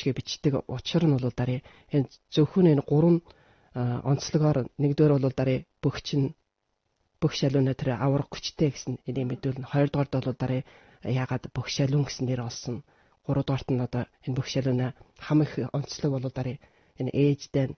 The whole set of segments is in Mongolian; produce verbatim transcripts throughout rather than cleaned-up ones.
бичгээ бичдэг учир нь бол дараа энэ зөвхөн энэ гурван онцлогоор нэгдүгээр бол дараа бүх чинь бүх шалууна тэр аврах хүчтэй гэсэн энийг мэдүүлнэ. Хоёрдугаард бол дараа яагаад бүх шалуун гэсэн нэр олсон. Гуравдугаарт нь одоо энэ бүх шалууна хам их онцлог бол дараа энэ ээждээ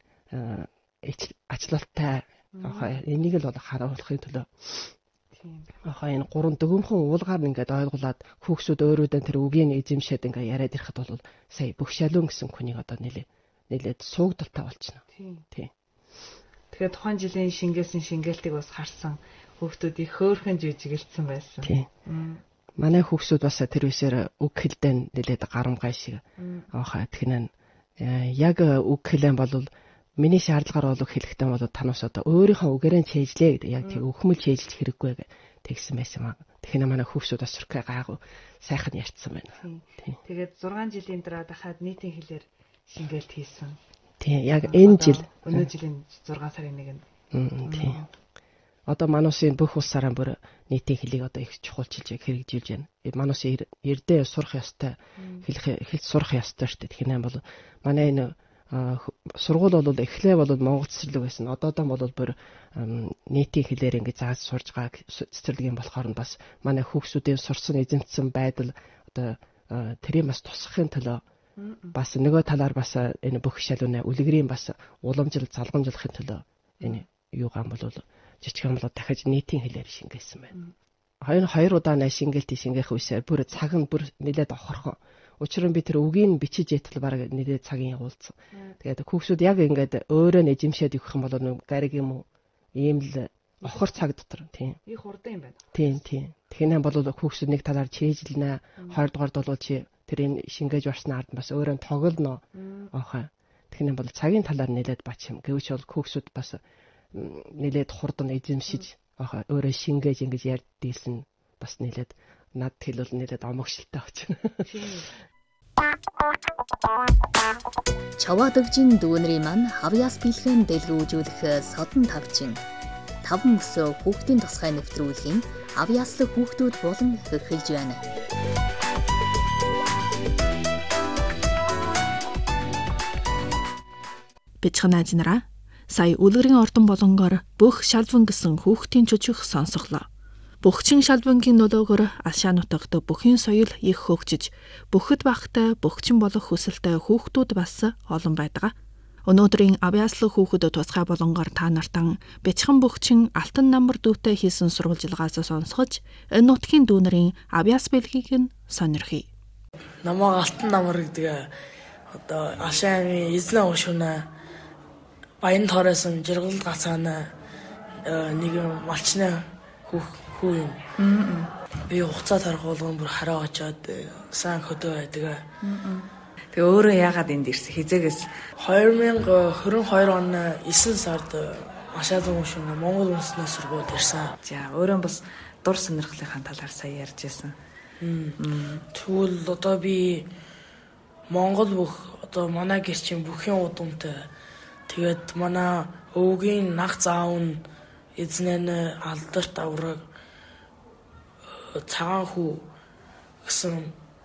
ачлалтай энийг л бол харуулахын төлөө ахаа энэ гурван дөгөмхөн уулгаар ингээд ойлгуулад хүүхсүүд өөрөөдөө тэр үгийн эзэмшээд ингээд яриад ирэхэд бол сая бүх шалуун гэсэн хүнийг одоо нэлээ нэлээд суугдaltaа болчихно. Тийм. Тэгэхээр тухайн жилийн шингээсэн шингээлтийг бас харсан хүүхдүүд их хөөрхөн жижигэлцсэн байсан. Тийм. Манай хүүхсүүд бас тэр үсээр үг хэлдэн нэлээд гарамгай шиг ахаа тэгнэн яг үг хэлэн бол миний шаардлагаар бол хэлэхдээ бол танаас одоо өөрийнхөө үгээрээ чэйжлээ гэдэг яг тийм өхмөл чэйжлэх хэрэггүй тэгсэн байсан маа. Тэгэхээр манай хүүхдүүд бас суркай гайгүй сайхан ярьсан байна. Тийм. Тэгээд зургаан жилийн дараа дахиад нийтийн хэлээр шингээлт хийсэн. Тийм. Яг энэ жил өнөө жилийн зургаан сарын нэгэнд. Тийм. Одоо мануусын бүх улс сарын бүр нийтийн хэлийг одоо их чухалчилж хэрэгжүүлж байна. Мануус эрдээ сурах ёстой хэлэх хэлж сурах ёстой шүү дээ. Тэгэхээр бол манай энэ сургууль бол эхлээ бол монгол цэцэрлэг байсан. Одоодоо бол бүр нийтийн хэлээр ингэ зааж сурж байгаа цэцэрлэгийн болохоор нь бас манай хүүхдүүдийн сурсан эзэмтсэн байдал одоо тэрийг бас тусахын төлөө бас нөгөө талаар бас энэ бүх шалууны үлгэрийн бас уламжил залгамжлахын төлөө энэ юугаан бол жижигхан бол дахиж нийтийн хэлээр шингээсэн байна. Хоёр хоёр удаа нэ шингээлтийг шингээх үсээр бүр цаг нь бүр нэлээд охорхон. Учир нь би тэр үгийг бичиж ятал бараг нэлээд цагийн явуулсан. Тэгээд хүүхдүүд яг ингээд өөрөө нэжимшээд өгөх юм бол гариг юм уу ийм л охор цаг дотор тийм. Их хурдан юм байна. Тийм тийм. Тэгэхээр бол хүүхдүүд нэг талаар чэйжлэнэ. Хоёрдугаард бол чи тэр энэ шингээж барсны ард бас өөрөө тоглоно. Аахаа. Тэгэхээр бол цагийн талаар нэлээд бач юм. Гэвч бол хүүхдүүд бас нэлээд хурдан эзэмшиж аахаа өөрөө шингээж ингэж ярьдээсэн бас нэлээд над хэл бол нэлээд омогшилтай очно. Чавадагжин дүүнэрийн маань хавьяас бэлхэн дэлгүүжүүлэх содон тавчин. Таван өсөө хүүхдийн тусгай нэвтрүүлгийн хавьяаслах хүүхдүүд болон хөрхилж байна. Бичгэнажнараа сая үлгэрийн ордон болонгоор бүх шалван гэсэн хүүхдийн чөчөх сонсголоо. Бөхчин шалвангийн нөлөөгөөр Ашаа нутагт бүхэн соёл их хөгжиж, бүхэд багтай бөхчин болох хүсэлтэй хүүхдүүд бас олон байдаг. Өнөөдрийн авьяаслах хүүхэд тусгай болонгоор та нартан бяцхан бөхчин алтан намбар дүүтэй хийсэн сурвалжилгаас сонсгож, энэ нутгийн дүүнэрийн авьяас бэлгийг нь сонирхъя. Намаа алтан намбар гэдэг одоо Ашааны эзнээ ушуна баян тооройсон жиргал гацаана нэг малчны хүүх хүү юм. Би хуцаа тарах болгон бүр хараа очоод сан хөдөө байдаг. Тэгээ өөрөө яагаад энд ирсэн хизээгээс хоёр мянга двадцать two оны девятый сард Ашааны ушуна Монгол үндэсний сургуульд ирсэн. За өөрөө бас дур сонирхлынхаа талаар сая ярьж байсан. Тэгвэл одоо би Монгол бүх одоо манай гэрчийн бүхэн удамтай тэгээд манай өвгийн нах заав нь эзнээ алдарт авраг цагаан хүү гэсэн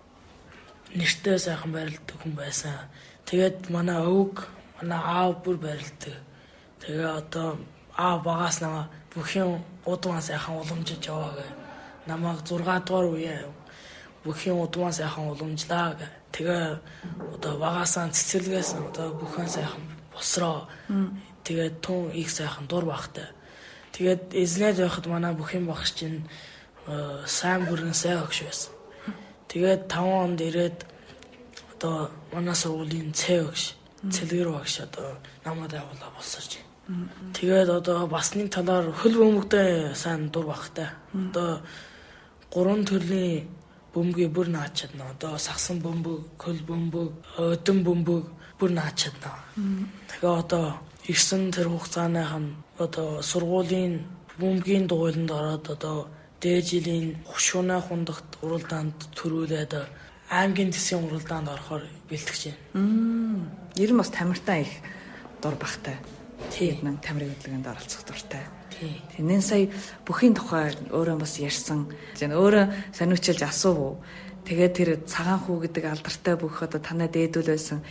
нэртэй сайхан барилдаг хүн байсан. Тэгээд манай өвг, манай аав бүр барилдаг. Тэгээ одоо аав багаас намаа бүхэн удмаа сайхан уламжиж яваа гэ. Намайг зургаан дугаар үе бүхэн удмаа сайхан уламжлаа гэ. Тэгээ одоо багаасаа цэцэрлэгээс одоо бүхэн сайхан босроо. Тэгээд тун их сайхан дур багтай. Тэгээд эзнээд байхад манай бүхэн багш чинь сайн бүрэн сайн өгш байсан. Тэгээд таван онд ирээд одоо манай сургуулийн цэ өгш, цэлгэр багш одоо намайг явуулаа болсорч. Тэгээд одоо бас нэг талаар хөл бөмбөгтэй сайн дур багтай. Одоо гурван төрлийн бөмбөгийг бүр нааж чадна. Одоо сагсан бөмбөг, хөл бөмбөг, өдөн бөмбөг бүр нааж чадна. Тэгээ одоо ирсэн тэр хугацааных нь одоо сургуулийн бөмбөгийн дугуйланд ороод одоо дээд жилийн хушууна хундагт уралдаанд төрүүлээд аймгийн төсвийн уралдаанд орохоор бэлтгэж байна. Ер нь бас тамиртай их дур багтай. Тийм. Тамирын хөдөлгөөнд оролцох дуртай. Тийм. Тэнэн сая бүхийн тухай өөрөө бас ярьсан. Жин өөрөө сониучилж асуув. Тэгээд тэр цагаан хүү гэдэг алдартай бүх одоо танаа дээдүүл байсан